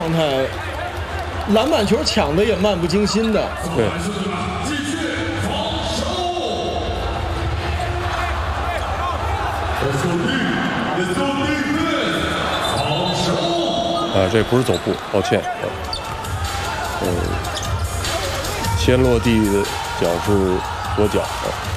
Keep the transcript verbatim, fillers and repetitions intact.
状态，篮板球抢的也漫不经心的。 对。啊，这不是走步，抱歉。呃，先落地的脚是左脚。